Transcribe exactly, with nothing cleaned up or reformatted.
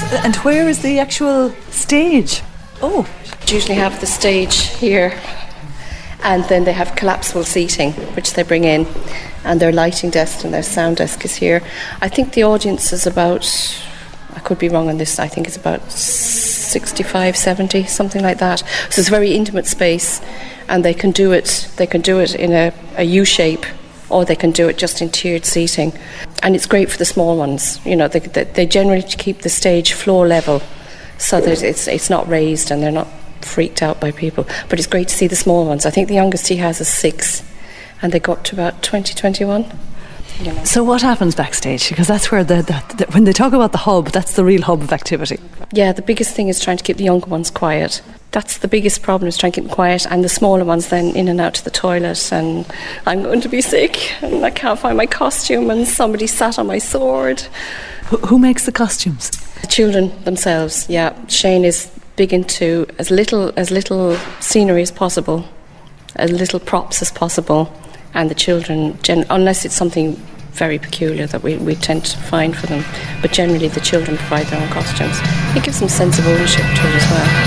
And where is the actual stage? Oh. They usually have the stage here, and then they have collapsible seating, which they bring in, and their lighting desk and their sound desk is here. I think the audience is about, I could be wrong on this, I think it's about sixty-five, seventy, something like that. So it's a very intimate space, and they can do it, they can do it in a, a U-shape, or they can do it just in tiered seating. And it's great for the small ones. You know, they, they, they generally keep the stage floor level so that it's it's not raised and they're not freaked out by people. But it's great to see the small ones. I think the youngest he has is six, and they go up to about twenty, twenty-one. You know. So what happens backstage? Because that's where the, the, the when they talk about the hub, that's the real hub of activity. Yeah, the biggest thing is trying to keep the younger ones quiet. That's the biggest problem, is trying to keep them quiet, and the smaller ones then in and out to the toilet, and I'm going to be sick and I can't find my costume and somebody sat on my sword. Who, who makes the costumes? The children themselves, yeah. Shane is big into as little as little scenery as possible, as little props as possible, and the children, gen- unless it's something very peculiar that we, we tend to find for them, but generally the children provide their own costumes. It gives them a sense of ownership to it as well.